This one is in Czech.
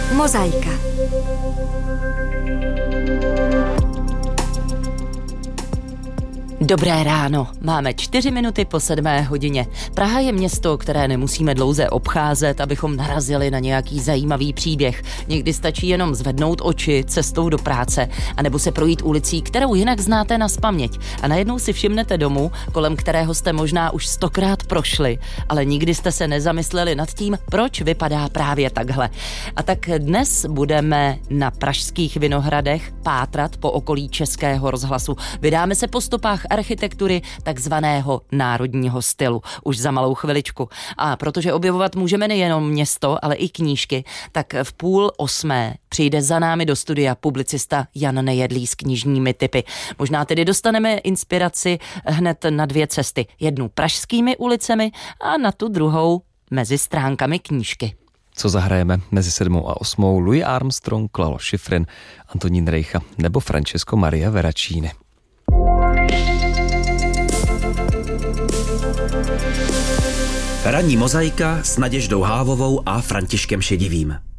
Mozaika. Dobré ráno, máme 4 minuty po 7:00. Praha je město, které nemusíme dlouze obcházet, abychom narazili na nějaký zajímavý příběh. Někdy stačí jenom zvednout oči cestou do práce, anebo se projít ulicí, kterou jinak znáte nazpaměť. A najednou si všimnete domu, kolem kterého jste možná už 100krát prošli, ale nikdy jste se nezamysleli nad tím, proč vypadá právě takhle. A tak dnes budeme na pražských Vinohradech pátrat po okolí Českého rozhlasu. Vydáme se po stopách architektury takzvaného národního stylu. Už za malou chviličku. A protože objevovat můžeme nejenom město, ale i knížky, tak v 7:30 přijde za námi do studia publicista Jan Nejedlý s knižními tipy. Možná tedy dostaneme inspiraci hned na 2 cesty. Jednu pražskými ulicemi a na tu druhou mezi stránkami knížky. Co zahrajeme mezi 7 a 8? Louis Armstrong, Lalo Schifrin, Antonín Rejcha nebo Francesco Maria Veracini. Ranní mozaika s Naděždou Hávovou a Františkem Šedivým.